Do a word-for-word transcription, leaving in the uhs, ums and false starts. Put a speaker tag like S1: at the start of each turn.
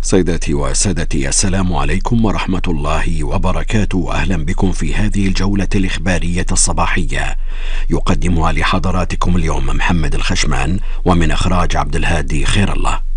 S1: سيداتي وسادتي، السلام عليكم ورحمة الله وبركاته. أهلا بكم في هذه الجولة الإخبارية الصباحية، يقدمها لحضراتكم اليوم محمد الخشمان، ومن إخراج عبد الهادي خير الله.